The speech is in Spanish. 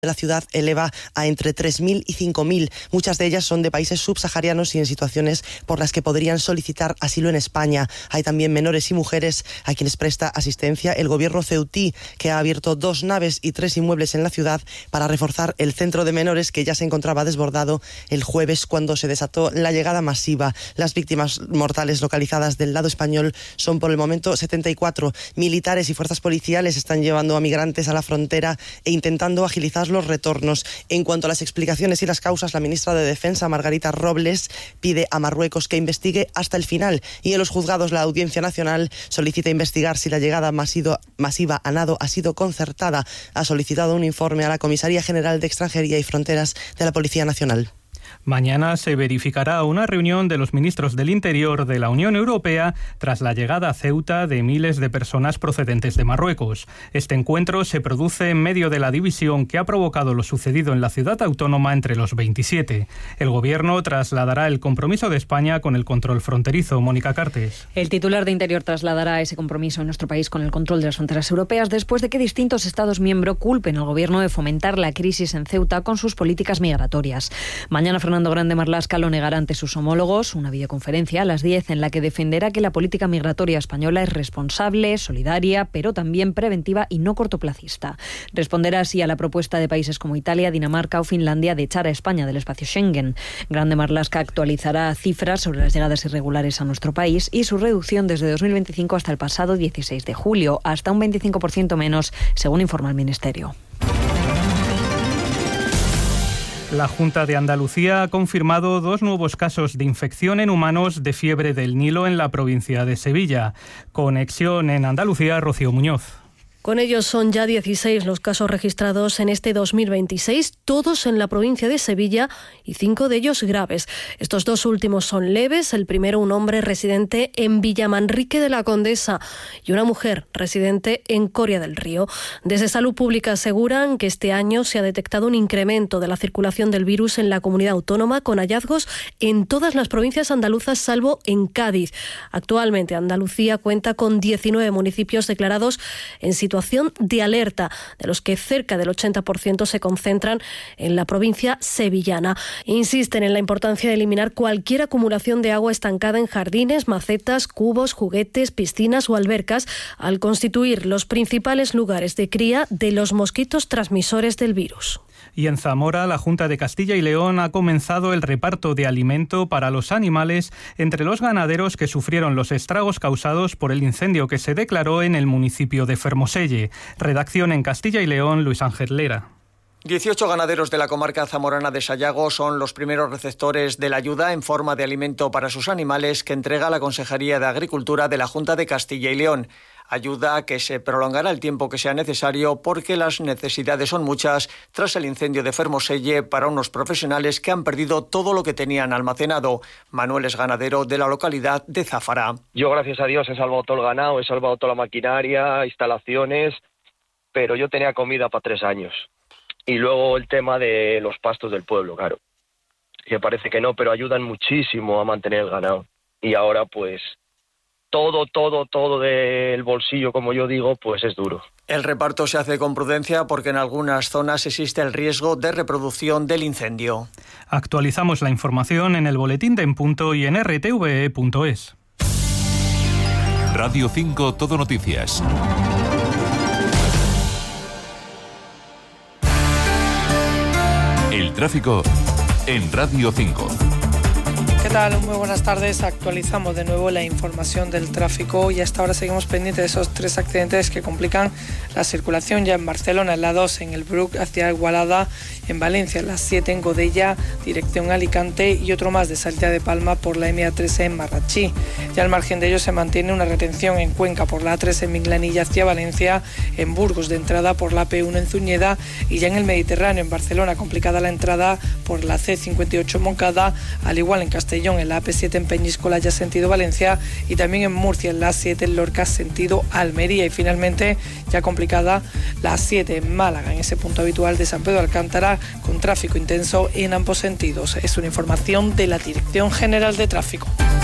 de la ciudad eleva a entre 3.000 y 5.000. Muchas de ellas son de países subsaharianos y en situaciones por las que podrían solicitar asilo en España. Hay también menores y mujeres a quienes presta asistencia el gobierno ceutí, que ha abierto 2 naves y 3 inmuebles en la ciudad para reforzar el centro de menores que ya se encontraba desbordado el jueves cuando se desató la llegada masiva. Las víctimas mortales localizadas del lado español son por el momento 74. Militares y fuerzas policiales están llevando a migrantes a la frontera e intentando agilizar los retornos. En cuanto a las explicaciones y las causas, la ministra de Defensa, Margarita Robles, pide a Marruecos que investigue hasta el final, y en los juzgados la Audiencia Nacional solicita investigar si la llegada masiva a nado ha sido concertada. Ha solicitado un informe a la Comisaría General de Extranjería y Fronteras de la Policía Nacional. Mañana se verificará una reunión de los ministros del Interior de la Unión Europea tras la llegada a Ceuta de miles de personas procedentes de Marruecos. Este encuentro se produce en medio de la división que ha provocado lo sucedido en la ciudad autónoma entre los 27. El Gobierno trasladará el compromiso de España con el control fronterizo. Mónica Cartes. El titular de Interior trasladará ese compromiso en nuestro país con el control de las fronteras europeas después de que distintos Estados miembros culpen al Gobierno de fomentar la crisis en Ceuta con sus políticas migratorias. Mañana Fernando Grande Marlaska lo negará ante sus homólogos, una videoconferencia a las 10 en la que defenderá que la política migratoria española es responsable, solidaria, pero también preventiva y no cortoplacista. Responderá así a la propuesta de países como Italia, Dinamarca o Finlandia de echar a España del espacio Schengen. Grande Marlaska actualizará cifras sobre las llegadas irregulares a nuestro país y su reducción desde 2025 hasta el pasado 16 de julio, hasta un 25% menos, según informa el Ministerio. La Junta de Andalucía ha confirmado 2 nuevos casos de infección en humanos de fiebre del Nilo en la provincia de Sevilla. Conexión en Andalucía, Rocío Muñoz. Con ellos son ya 16 los casos registrados en este 2026, todos en la provincia de Sevilla y 5 de ellos graves. Estos 2 últimos son leves, el primero un hombre residente en Villamanrique de la Condesa y una mujer residente en Coria del Río. Desde Salud Pública aseguran que este año se ha detectado un incremento de la circulación del virus en la comunidad autónoma con hallazgos en todas las provincias andaluzas salvo en Cádiz. Actualmente Andalucía cuenta con 19 municipios declarados en situación de alerta, de los que cerca del 80% se concentran en la provincia sevillana. Insisten en la importancia de eliminar cualquier acumulación de agua estancada en jardines, macetas, cubos, juguetes, piscinas o albercas, al constituir los principales lugares de cría de los mosquitos transmisores del virus. Y en Zamora, la Junta de Castilla y León ha comenzado el reparto de alimento para los animales entre los ganaderos que sufrieron los estragos causados por el incendio que se declaró en el municipio de Fermoselle. Redacción en Castilla y León, Luis Ángel Lera. 18 ganaderos de la comarca zamorana de Sayago son los primeros receptores de la ayuda en forma de alimento para sus animales que entrega la Consejería de Agricultura de la Junta de Castilla y León. Ayuda que se prolongará el tiempo que sea necesario porque las necesidades son muchas tras el incendio de Fermoselle para unos profesionales que han perdido todo lo que tenían almacenado. Manuel es ganadero de la localidad de Záfara. Yo, gracias a Dios, he salvado todo el ganado, he salvado toda la maquinaria, instalaciones, pero yo tenía comida para 3 años. Y luego el tema de los pastos del pueblo, claro. Que parece que no, pero ayudan muchísimo a mantener el ganado. Y ahora, pues, todo del bolsillo, como yo digo, pues es duro. El reparto se hace con prudencia porque en algunas zonas existe el riesgo de reproducción del incendio. Actualizamos la información en el boletín de En Punto y en rtve.es. Radio 5 Todo Noticias. El tráfico en Radio 5. ¿Qué tal? Muy buenas tardes. Actualizamos de nuevo la información del tráfico y hasta ahora seguimos pendientes de esos 3 accidentes que complican la circulación ya en Barcelona, en la 2 en el Bruc hacia Igualada, en Valencia, la 7 en Godella, dirección Alicante y otro más de salida de Palma por la MA13 en Marratxí. Ya al margen de ello se mantiene una retención en Cuenca por la A3 en Minglanilla hacia Valencia, en Burgos de entrada por la P1 en Zuñeda y ya en el Mediterráneo, en Barcelona, complicada la entrada por la C58 en Moncada, al igual en Castellón, en la AP7 en Peñíscola ya sentido Valencia y también en Murcia en la A7 en Lorca sentido Almería y finalmente ya complicada la A7 en Málaga en ese punto habitual de San Pedro de Alcántara con tráfico intenso en ambos sentidos. Es una información de la Dirección General de Tráfico.